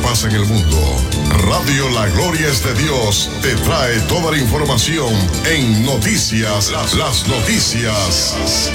pasa en el mundo. Radio La Gloria es de Dios te trae toda la información en Noticias, las noticias.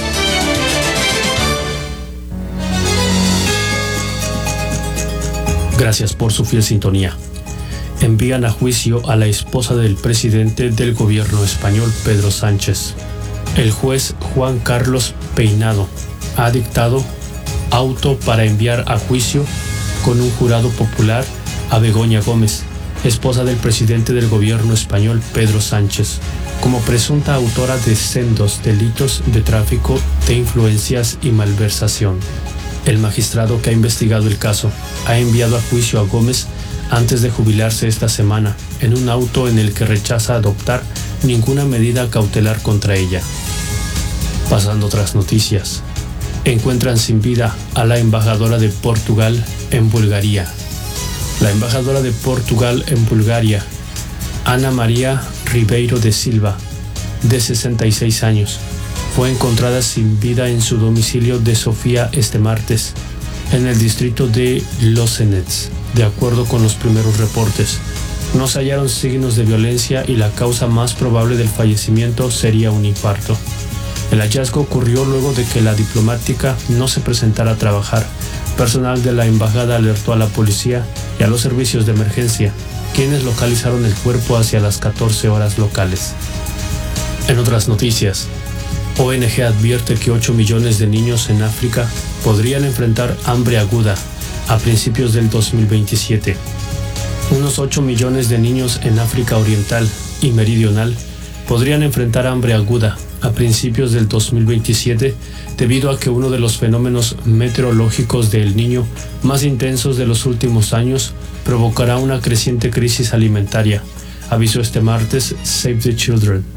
Gracias por su fiel sintonía. Envían a juicio a la esposa del presidente del gobierno español, Pedro Sánchez. El juez Juan Carlos Peinado ha dictado auto para enviar a juicio con un jurado popular a Begoña Gómez, esposa del presidente del gobierno español, Pedro Sánchez, como presunta autora de sendos delitos de tráfico de influencias y malversación. El magistrado que ha investigado el caso ha enviado a juicio a Gómez antes de jubilarse esta semana, en un auto en el que rechaza adoptar ninguna medida cautelar contra ella. Pasando a otras noticias. Encuentran sin vida a la embajadora de Portugal en Bulgaria. La embajadora de Portugal en Bulgaria, Ana María Ribeiro de Silva, de 66 años, fue encontrada sin vida en su domicilio de Sofía este martes, en el distrito de Lozenets. De acuerdo con los primeros reportes, no se hallaron signos de violencia y la causa más probable del fallecimiento sería un infarto. El hallazgo ocurrió luego de que la diplomática no se presentara a trabajar. Personal de la embajada alertó a la policía y a los servicios de emergencia, quienes localizaron el cuerpo hacia las 14 horas locales. En otras noticias, ONG advierte que 8 millones de niños en África podrían enfrentar hambre aguda a principios del 2027. Unos 8 millones de niños en África Oriental y Meridional podrían enfrentar hambre aguda a principios del 2027 debido a que uno de los fenómenos meteorológicos del Niño más intensos de los últimos años provocará una creciente crisis alimentaria, avisó este martes Save the Children.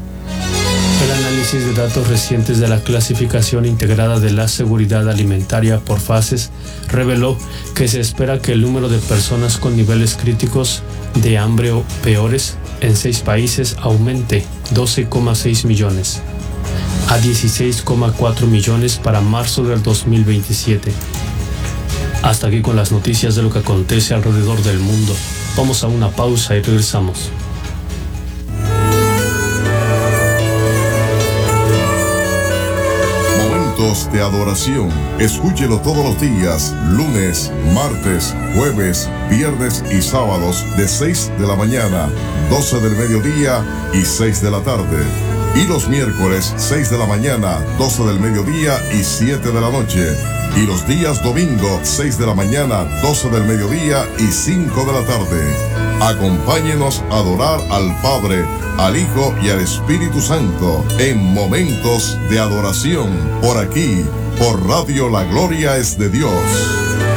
El análisis de datos recientes de la clasificación integrada de la seguridad alimentaria por fases reveló que se espera que el número de personas con niveles críticos de hambre o peores en 6 países aumente 12,6 millones a 16,4 millones para marzo del 2027. Hasta aquí con las noticias de lo que acontece alrededor del mundo. Vamos a una pausa y regresamos. Momentos de adoración. Escúchelo todos los días, lunes, martes, jueves, viernes y sábados de 6 de la mañana, 12 del mediodía y 6 de la tarde. Y los miércoles 6 de la mañana, 12 del mediodía y 7 de la noche. Y los días domingo 6 de la mañana, 12 del mediodía y 5 de la tarde. Acompáñenos a adorar al Padre, al Hijo y al Espíritu Santo en momentos de adoración por aquí, por Radio La Gloria es de Dios.